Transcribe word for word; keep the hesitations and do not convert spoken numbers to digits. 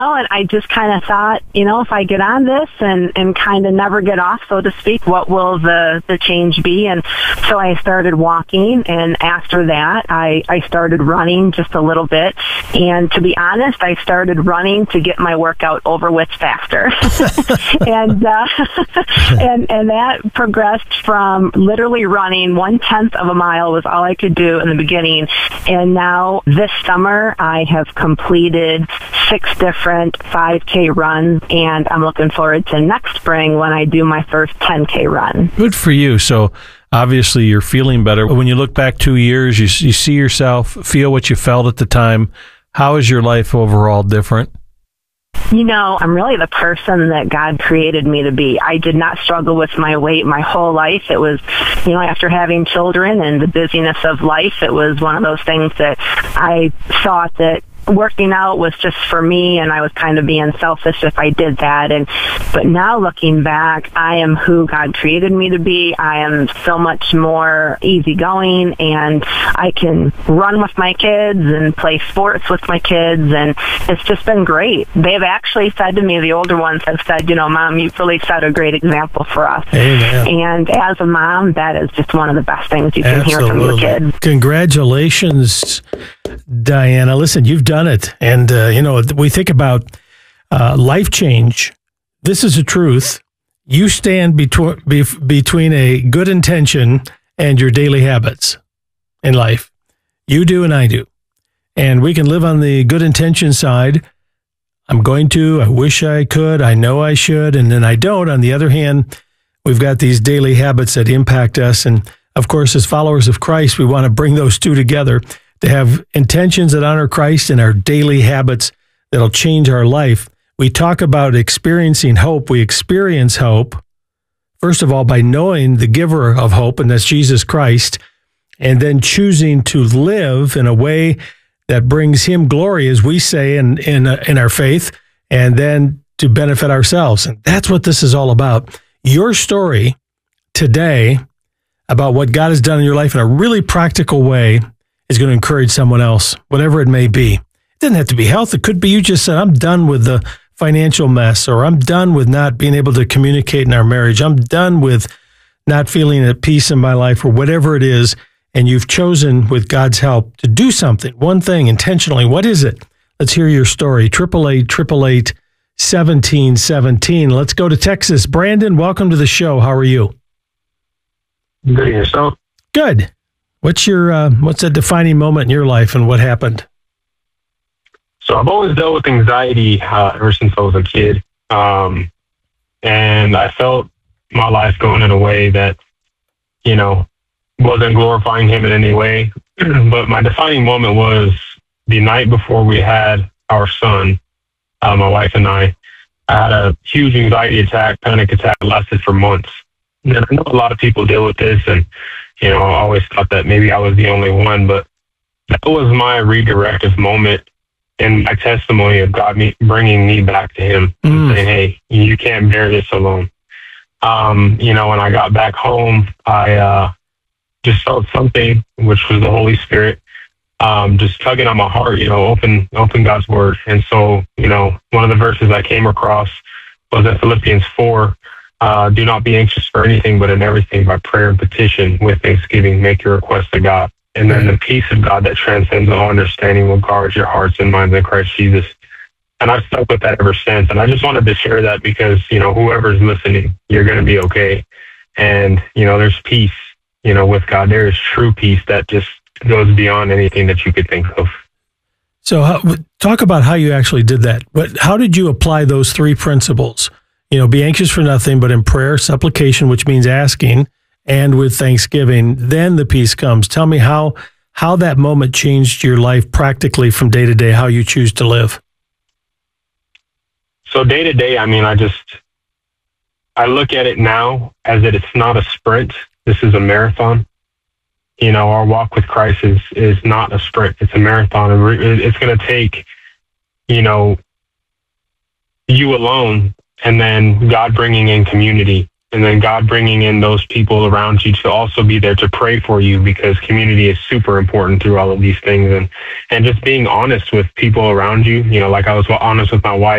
Oh, and I just kind of thought, you know, if I get on this and, and kind of never get off, so to speak, what will the, the change be? And so I started walking, and after that, I, I started running just a little bit. And to be honest, I started running to get my workout over with faster. and, uh, and, and that progressed from literally running one-tenth of a mile was all I could do in the beginning. And now this summer, I have completed six different five K runs, and I'm looking forward to next spring when I do my first ten K run. Good for you. So obviously you're feeling better. When you look back two years, you, you see yourself, feel what you felt at the time. How is your life overall different? You know, I'm really the person that God created me to be. I did not struggle with my weight my whole life. It was, you know, after having children and the busyness of life, it was one of those things that I thought that working out was just for me, and I was kind of being selfish if I did that. And but now looking back, I am who God created me to be. I am so much more easygoing, and I can run with my kids and play sports with my kids, and it's just been great. They've actually said to me, the older ones have said, you know, Mom, you've really set a great example for us. Amen. And as a mom, that is just one of the best things you can Absolutely. Hear from your kids. Congratulations, Diana. Listen, you've done it. And, uh, you know, we think about uh, life change. This is the truth. You stand between be, between a good intention and your daily habits in life. You do and I do. And we can live on the good intention side. I'm going to, I wish I could, I know I should, and then I don't. On the other hand, we've got these daily habits that impact us. And of course, as followers of Christ, we want to bring those two together to have intentions that honor Christ and our daily habits that'll change our life. We talk about experiencing hope. We experience hope, first of all, by knowing the giver of hope, and that's Jesus Christ, and then choosing to live in a way that brings him glory, as we say in, in, uh, in our faith, and then to benefit ourselves. And that's what this is all about. Your story today about what God has done in your life in a really practical way is going to encourage someone else, whatever it may be. It doesn't have to be health. It could be you just said, I'm done with the financial mess, or I'm done with not being able to communicate in our marriage. I'm done with not feeling at peace in my life, or whatever it is. And you've chosen, with God's help, to do something, one thing intentionally. What is it? Let's hear your story. eight eight eight, eight eight eight, one seven one seven. Let's go to Texas. Brandon, welcome to the show. How are you? Good, yourself? Good. What's your uh, what's a defining moment in your life, and what happened? So I've always dealt with anxiety uh, ever since I was a kid, um, and I felt my life going in a way that, you know, wasn't glorifying him in any way. But my defining moment was the night before we had our son, uh, my wife and I. I had a huge anxiety attack, panic attack, that lasted for months. And I know a lot of people deal with this, and you know, I always thought that maybe I was the only one, but that was my redirective moment and my testimony of God me, bringing me back to him mm. and saying, hey, you can't bear this alone. Um, you know, when I got back home, I uh, just felt something, which was the Holy Spirit, um, just tugging on my heart, you know, open, open God's word. And so, you know, one of the verses I came across was in Philippians four. Uh, do not be anxious for anything, but in everything by prayer and petition with thanksgiving, make your request to God. And then the peace of God that transcends all understanding will guard your hearts and minds in Christ Jesus. And I've stuck with that ever since. And I just wanted to share that because, you know, whoever's listening, you're going to be okay. And, you know, there's peace, you know, with God. There is true peace that just goes beyond anything that you could think of. So how, talk about how you actually did that. But how did you apply those three principles? You know, be anxious for nothing, but in prayer, supplication, which means asking, and with thanksgiving, then the peace comes. Tell me how how that moment changed your life practically from day to day, how you choose to live. So day to day, I mean, I just, I look at it now as that it's not a sprint. This is a marathon. You know, our walk with Christ is, is not a sprint. It's a marathon. It's going to take, you know, you alone, and then God bringing in community and then God bringing in those people around you to also be there to pray for you, because community is super important through all of these things. And, and just being honest with people around you, you know, like I was honest with my wife.